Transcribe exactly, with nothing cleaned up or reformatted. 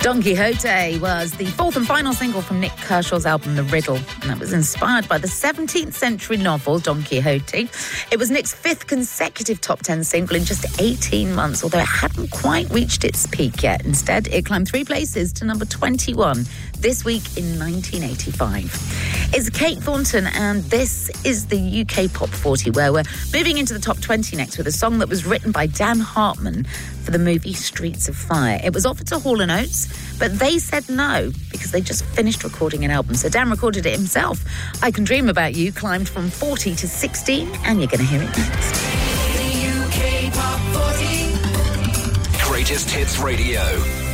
Don Quixote was the fourth and final single from Nick Kershaw's album The Riddle, and that was inspired by the seventeenth century novel Don Quixote. It was Nick's fifth consecutive top ten single in just eighteen months, although it hadn't quite reached its peak yet. Instead, it climbed three places to number twenty-one this week in nineteen eighty-five. It's Kate Thornton, and this is the U K Pop forty, where we're moving into the top twenty next with a song that was written by Dan Hartman for the movie Streets of Fire. It was offered to Hall and Oates, but they said no because they just finished recording an album. So Dan recorded it himself. I Can Dream About You climbed from forty to sixteen, and you're going to hear it next. The U K Pop forty. Greatest Hits Radio.